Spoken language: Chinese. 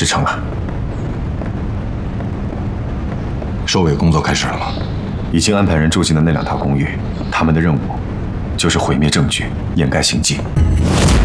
事成了。 收尾工作开始了吗？ 已经安排人住进了那2套公寓，他们的任务就是毁灭证据，掩盖行迹。